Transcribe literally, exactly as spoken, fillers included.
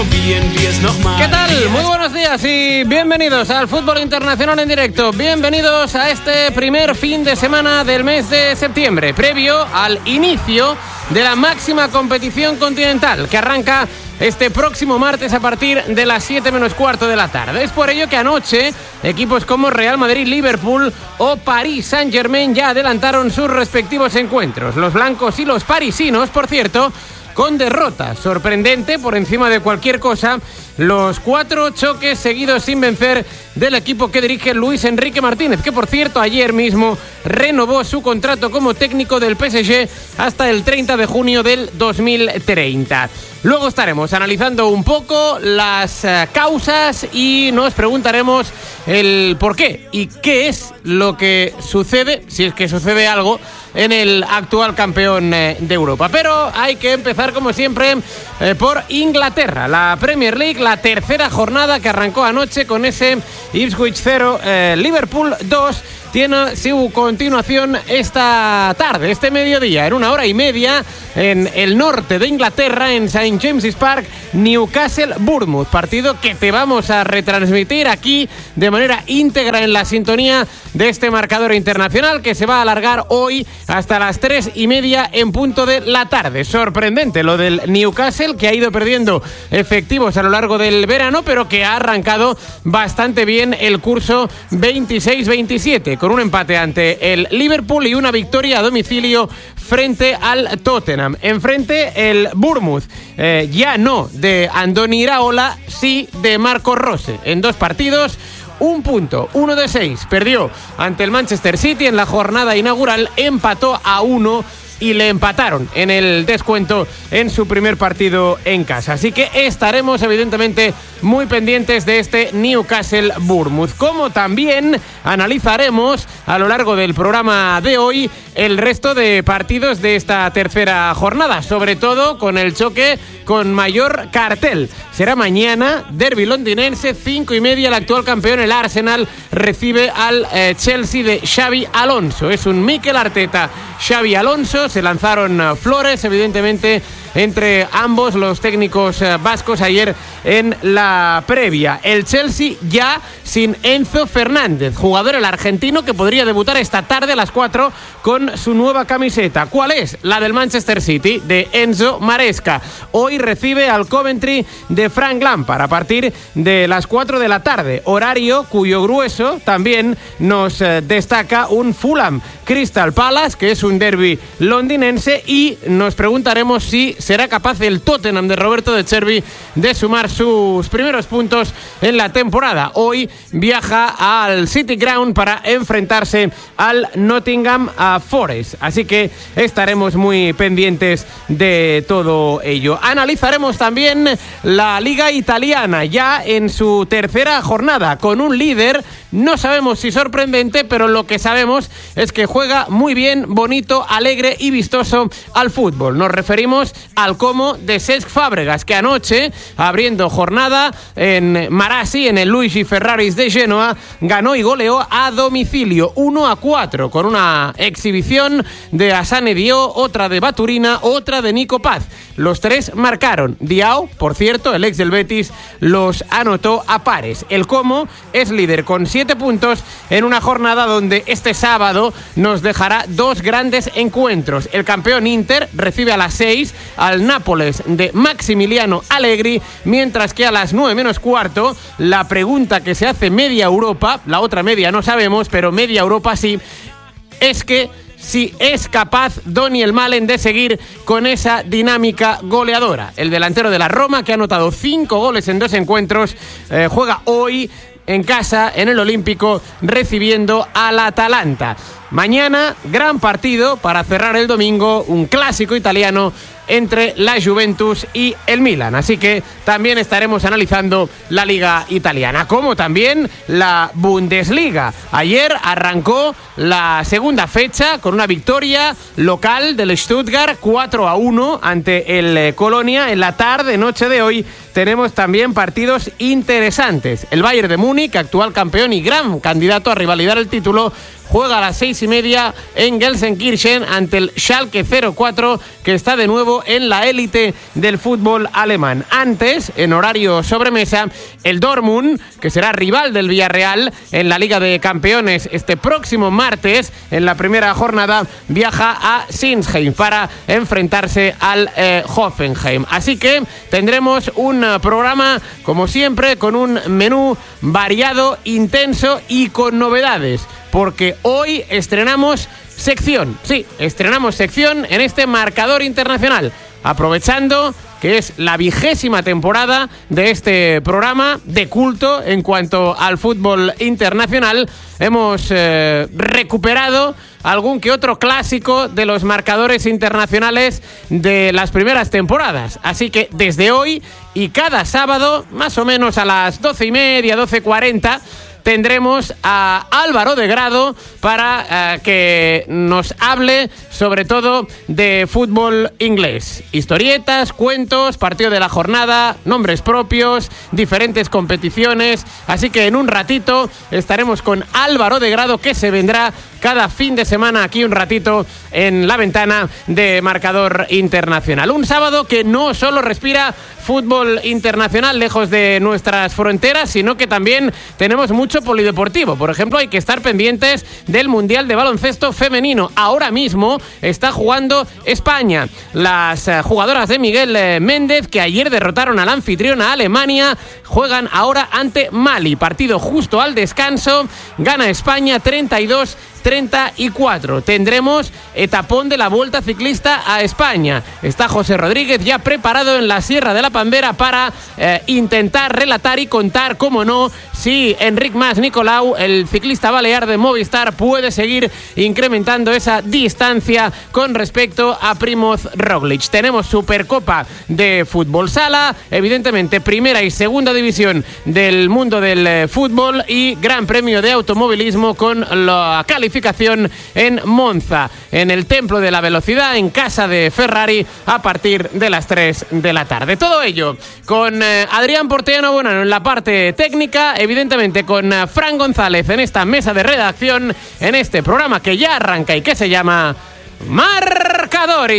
¿Qué tal? Muy buenos días y bienvenidos al Fútbol Internacional en directo. Bienvenidos a este primer fin de semana del mes de septiembre, previo al inicio de la máxima competición continental, que arranca este próximo martes a partir de las siete menos cuarto de la tarde. Es por ello que anoche equipos como Real Madrid, Liverpool o París Saint-Germain ya adelantaron sus respectivos encuentros. Los blancos y los parisinos, por cierto, con derrota sorprendente por encima de cualquier cosa, los cuatro choques seguidos sin vencer del equipo que dirige Luis Enrique Martínez, que por cierto ayer mismo renovó su contrato como técnico del P S G hasta el treinta de junio del dos mil treinta. Luego estaremos analizando un poco las uh, causas y nos preguntaremos el por qué y qué es lo que sucede, si es que sucede algo, en el actual campeón eh, de Europa. Pero hay que empezar, como siempre, eh, por Inglaterra, la Premier League, la tercera jornada que arrancó anoche con ese Ipswich cero, eh, Liverpool dos. Tiene su continuación esta tarde, este mediodía, en una hora y media, en el norte de Inglaterra, en Saint James's Park, Newcastle-Bournemouth. Partido que te vamos a retransmitir aquí de manera íntegra en la sintonía de este marcador internacional, que se va a alargar hoy hasta las tres y media en punto de la tarde. Sorprendente lo del Newcastle, que ha ido perdiendo efectivos a lo largo del verano, pero que ha arrancado bastante bien el curso veintiséis veintisiete. Con un empate ante el Liverpool y una victoria a domicilio frente al Tottenham. Enfrente el Bournemouth, eh, ya no de Andoni Iraola, sí de Marco Rose. En dos partidos, un punto, uno de seis. Perdió ante el Manchester City en la jornada inaugural, empató a uno y le empataron en el descuento en su primer partido en casa. Así que estaremos evidentemente muy pendientes de este Newcastle-Bournemouth, como también analizaremos a lo largo del programa de hoy el resto de partidos de esta tercera jornada, sobre todo con el choque con mayor cartel. Será mañana, derbi londinense, cinco y media, el actual campeón, el Arsenal, recibe al eh, Chelsea de Xabi Alonso. Es un Mikel Arteta, Xabi Alonso. Se lanzaron uh, flores, evidentemente, entre ambos los técnicos uh, vascos ayer en la previa. El Chelsea ya sin Enzo Fernández, jugador el argentino que podría debutar esta tarde a las cuatro con su nueva camiseta. ¿Cuál es? La del Manchester City, de Enzo Maresca. Hoy recibe al Coventry de Frank Lampard a partir de las cuatro de la tarde, horario cuyo grueso también nos uh, destaca un Fulham Crystal Palace, que es un derbi londinense, y nos preguntaremos si será capaz el Tottenham de Roberto De Zerbi de sumar sus primeros puntos en la temporada. Hoy viaja al City Ground para enfrentarse al Nottingham Forest, así que estaremos muy pendientes de todo ello. Analizaremos también la Liga Italiana, ya en su tercera jornada, con un líder, no sabemos si sorprendente, pero lo que sabemos es que juega muy bien, bonito, alegre y vistoso al fútbol. Nos referimos al Como de Cesc Fábregas, que anoche, abriendo jornada en Marassi, en el Luigi Ferraris de Genoa, ganó y goleó a domicilio uno a cuatro, con una exhibición de Asane Dió, otra de Baturina, otra de Nico Paz. Los tres marcaron. Diao, por cierto, el ex del Betis, los anotó a pares. El Como es líder con siete puntos en una jornada donde este sábado nos dejará dos grandes encuentros. El campeón Inter recibe a las seis al Nápoles de Maximiliano Allegri, mientras que a las nueve menos cuarto, la pregunta que se hace media Europa, la otra media no sabemos, pero media Europa sí, es que si es capaz Daniel Malen de seguir con esa dinámica goleadora. El delantero de la Roma, que ha anotado cinco goles en dos encuentros, eh, juega hoy en casa, en el Olímpico, recibiendo al Atalanta. Mañana, gran partido para cerrar el domingo, un clásico italiano entre la Juventus y el Milan. Así que también estaremos analizando la Liga Italiana, como también la Bundesliga. Ayer arrancó la segunda fecha con una victoria local del Stuttgart cuatro a uno ante el Colonia. En la tarde, noche de hoy, tenemos también partidos interesantes. El Bayern de Múnich, actual campeón y gran candidato a revalidar el título, juega a las seis y media en Gelsenkirchen ante el Schalke cero cuatro, que está de nuevo en la élite del fútbol alemán. Antes, en horario sobremesa, el Dortmund, que será rival del Villarreal en la Liga de Campeones este próximo martes, en la primera jornada, viaja a Sinsheim para enfrentarse al eh, Hoffenheim. Así que tendremos un uh, programa, como siempre, con un menú variado, intenso y con novedades, porque hoy estrenamos sección, sí, estrenamos sección en este marcador internacional, aprovechando que es la vigésima temporada de este programa de culto en cuanto al fútbol internacional. Hemos eh, recuperado algún que otro clásico de los marcadores internacionales de las primeras temporadas. Así que desde hoy y cada sábado, más o menos a las doce y media, doce cuarenta, tendremos a Álvaro de Grado para uh, que nos hable sobre todo de fútbol inglés. Historietas, cuentos, partido de la jornada, nombres propios, diferentes competiciones. Así que en un ratito estaremos con Álvaro de Grado, que se vendrá cada fin de semana aquí un ratito en la ventana de Marcador Internacional. Un sábado que no solo respira fútbol internacional lejos de nuestras fronteras, sino que también tenemos mucho polideportivo. Por ejemplo, hay que estar pendientes del Mundial de Baloncesto Femenino. Ahora mismo está jugando España. Las uh, jugadoras de Miguel eh, Méndez, que ayer derrotaron al anfitrión, a Alemania, juegan ahora ante Mali. Partido justo al descanso. Gana España treinta y dos treinta y cuatro. Tendremos etapón de la Vuelta Ciclista a España. Está José Rodríguez ya preparado en la Sierra de la Pambera para eh, intentar relatar y contar, cómo no, si Enric Mas Nicolau, el ciclista balear de Movistar, puede seguir incrementando esa distancia con respecto a Primoz Roglic. Tenemos Supercopa de Fútbol Sala, evidentemente primera y segunda división del mundo del eh, fútbol, y Gran Premio de Automovilismo con la calificación en Monza, en el Templo de la Velocidad, en casa de Ferrari, a partir de las tres de la tarde. Todo ello con eh, Adrián Portellano Bonano en la parte técnica, evidentemente con eh, Fran González en esta mesa de redacción, en este programa que ya arranca y que se llama Marcador